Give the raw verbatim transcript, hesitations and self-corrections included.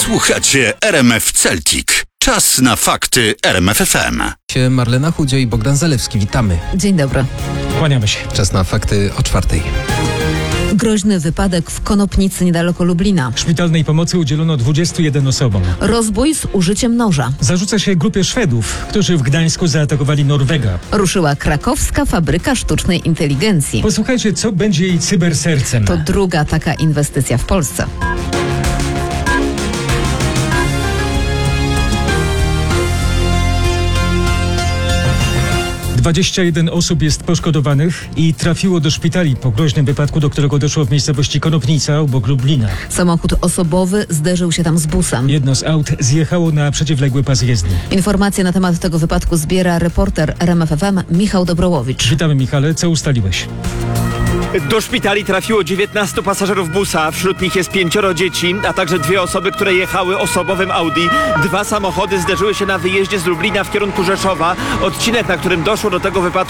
Słuchacie R M F Celtic. Czas na fakty R M F F M. Marlena Chudzio i Bogdan Zalewski. Witamy. Dzień dobry. Kłaniamy się. Czas na fakty o czwartej. Groźny wypadek w Konopnicy niedaleko Lublina. Szpitalnej pomocy udzielono dwudziestu jeden osobom. Rozbój z użyciem noża. Zarzuca się grupie Szwedów, którzy w Gdańsku zaatakowali Norwega. Ruszyła krakowska fabryka sztucznej inteligencji. Posłuchajcie, co będzie jej cybersercem. To druga taka inwestycja w Polsce. dwadzieścia jeden osób jest poszkodowanych i trafiło do szpitali po groźnym wypadku, do którego doszło w miejscowości Konopnica obok Lublina. Samochód osobowy zderzył się tam z busem. Jedno z aut zjechało na przeciwległy pas jezdni. Informacje na temat tego wypadku zbiera reporter R M F F M Michał Dobrołowicz. Witamy, Michale, co ustaliłeś? Do szpitali trafiło dziewiętnastu pasażerów busa, wśród nich jest pięcioro dzieci, a także dwie osoby, które jechały osobowym Audi. Dwa samochody zderzyły się na wyjeździe z Lublina w kierunku Rzeszowa. Odcinek, na którym doszło do tego wypadku,